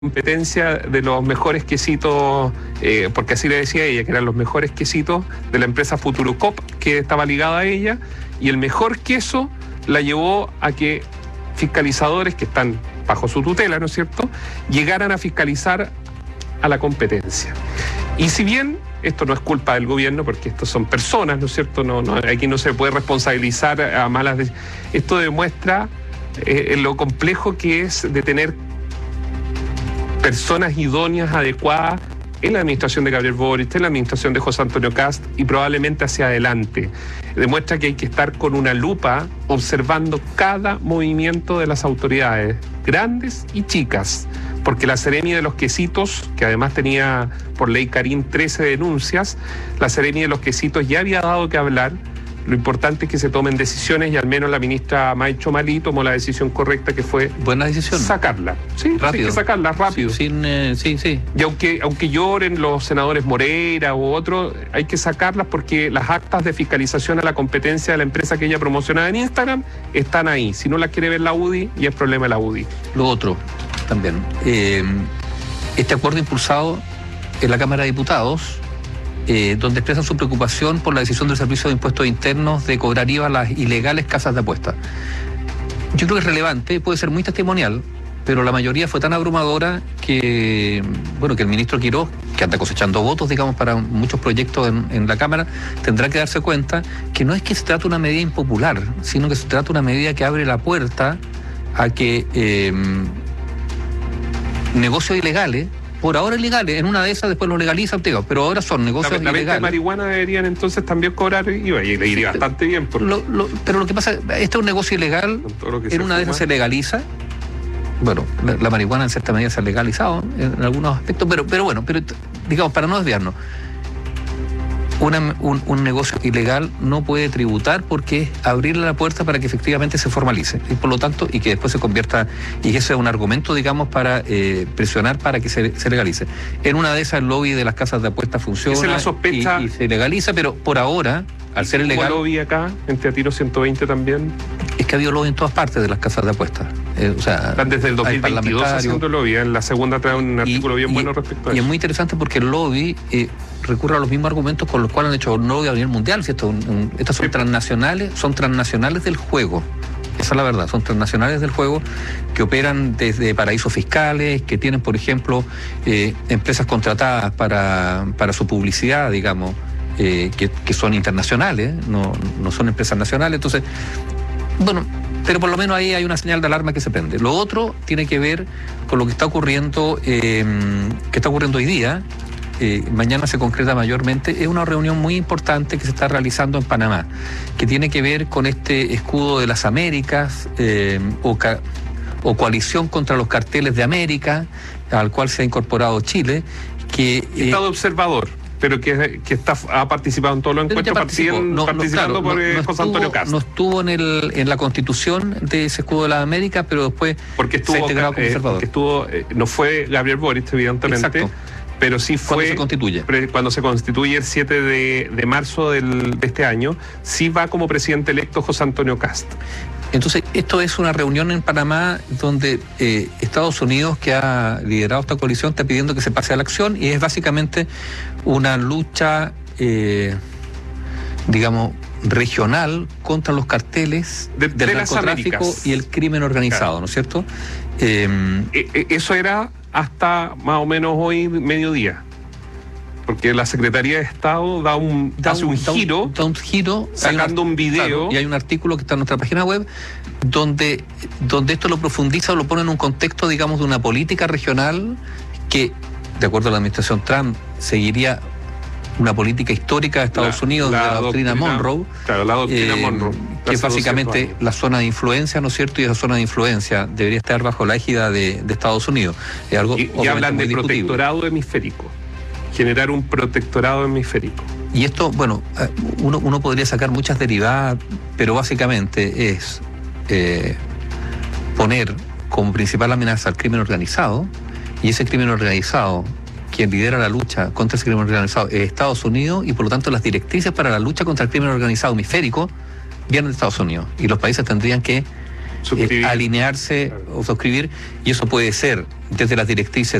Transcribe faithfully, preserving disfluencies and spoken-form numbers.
competencia de los mejores quesitos, eh, porque así le decía ella, que eran los mejores quesitos de la empresa Futurocop, que estaba ligada a ella, y el mejor queso la llevó a que fiscalizadores que están bajo su tutela, ¿no es cierto?, llegaran a fiscalizar a la competencia. Y si bien esto no es culpa del gobierno, porque estos son personas, ¿no es cierto?, no, no, aquí no se puede responsabilizar a malas decisiones. Esto demuestra eh, lo complejo que es de tener personas idóneas, adecuadas en la administración de Gabriel Boric, en la administración de José Antonio Kast y probablemente hacia adelante. Demuestra que hay que estar con una lupa observando cada movimiento de las autoridades, grandes y chicas, porque la Seremi de los Quesitos, que además tenía por ley Karim trece denuncias, la Seremi de los Quesitos ya había dado que hablar. Lo importante es que se tomen decisiones y al menos la ministra Maicho Malí tomó la decisión correcta, que fue buena decisión, sacarla. Sí, rápido. Hay que sacarla rápido. Sin, eh, sí, sí. Y aunque, aunque lloren los senadores Moreira u otros, hay que sacarlas porque las actas de fiscalización a la competencia de la empresa que ella promocionaba en Instagram están ahí. Si no las quiere ver la U D I, y es problema de la U D I. Lo otro también, eh, este acuerdo impulsado en la Cámara de Diputados, Eh, donde expresan su preocupación por la decisión del Servicio de Impuestos Internos de cobrar I V A a las ilegales casas de apuestas. Yo creo que es relevante, puede ser muy testimonial, pero la mayoría fue tan abrumadora que, bueno, que el ministro Quiroz, que anda cosechando votos, digamos, para muchos proyectos en, en la Cámara, tendrá que darse cuenta que no es que se trata de una medida impopular, sino que se trata de una medida que abre la puerta a que eh, negocios ilegales, por ahora ilegales, en una de esas después lo legalizan, pero ahora son negocios la, la ilegales. La venta de marihuana deberían entonces también cobrar I V A, y le iría sí, bastante bien. Porque... Lo, lo, pero lo que pasa, este es un negocio ilegal, en una de esas se legaliza. Bueno, la, la marihuana en cierta medida se ha legalizado en, en algunos aspectos, pero, pero bueno, pero digamos, para no desviarnos, Una, un, un negocio ilegal no puede tributar porque es abrirle la puerta para que efectivamente se formalice y por lo tanto y que después se convierta, y que ese es un argumento, digamos, para eh, presionar para que se, se legalice. En una de esas el lobby de las casas de apuestas funciona. Esa es la sospecha. Y, y se legaliza, pero por ahora, al ser ilegal. ¿Cómo lobby acá, en Teatino ciento veinte también? Es que ha habido lobby en todas partes de las casas de apuestas. Eh, o sea, están desde el dos mil veintidós haciendo lobby. En la segunda trae un artículo y, bien y, bueno respecto a y eso. Y es muy interesante porque el lobby eh, recurre a los mismos argumentos con los cuales han hecho un lobby a nivel mundial. ¿Cierto? Un, un, estas son sí. transnacionales, son transnacionales del juego. Esa es la verdad, son transnacionales del juego que operan desde paraísos fiscales, que tienen, por ejemplo, eh, empresas contratadas para, para su publicidad, digamos, eh, que, que son internacionales, no, no son empresas nacionales. Entonces, bueno, pero por lo menos ahí hay una señal de alarma que se prende. Lo otro tiene que ver con lo que está ocurriendo, eh, que está ocurriendo hoy día. Eh, mañana se concreta mayormente, es una reunión muy importante que se está realizando en Panamá, que tiene que ver con este escudo de las Américas, eh, o, ca o coalición contra los carteles de América, al cual se ha incorporado Chile, que... Eh, Estado observador, pero que, que está, ha participado en todos los encuentros, participando, no, participando no, claro, por no, no José Antonio Kast. No estuvo en, el, en la constitución de ese escudo de las Américas, pero después porque estuvo, se ha integrado como eh, observador. Porque estuvo, eh, no fue Gabriel Boric, evidentemente. Exacto. Pero sí fue... Cuando se constituye. Cuando se constituye el siete de marzo del, de este año, sí va como presidente electo José Antonio Kast. Entonces, esto es una reunión en Panamá donde eh, Estados Unidos, que ha liderado esta coalición, está pidiendo que se pase a la acción y es básicamente una lucha, eh, digamos, regional contra los carteles de, del de narcotráfico y el crimen organizado, claro. ¿No es cierto? Eh, eh, eso era hasta más o menos hoy mediodía, porque la Secretaría de Estado da un, da hace un, un giro, da un giro sacando un video, claro, y hay un artículo que está en nuestra página web donde, donde esto lo profundiza o lo pone en un contexto, digamos, de una política regional que, de acuerdo a la administración Trump, seguiría una política histórica de Estados la, Unidos, la de la doctrina, doctrina Monroe, claro, la doctrina eh, Monroe, que es básicamente la zona de influencia, ¿no es cierto? Y esa zona de influencia debería estar bajo la égida de, de Estados Unidos. Es algo y, y hablan de protectorado hemisférico, generar un protectorado hemisférico. Y esto, bueno, uno, uno podría sacar muchas derivadas, pero básicamente es eh, poner como principal amenaza al crimen organizado, y ese crimen organizado, quien lidera la lucha contra ese crimen organizado es Estados Unidos, y por lo tanto las directrices para la lucha contra el crimen organizado hemisférico vienen de Estados Unidos, y los países tendrían que eh, alinearse o suscribir, y eso puede ser desde las directrices